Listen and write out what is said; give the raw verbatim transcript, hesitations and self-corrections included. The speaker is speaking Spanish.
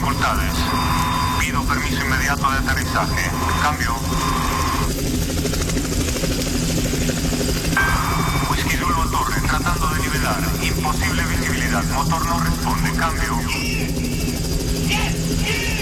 dificultades. Pido permiso inmediato de aterrizaje. Cambio. Whisky Zulu a torre, tratando de nivelar. Imposible visibilidad. Motor no responde. Cambio.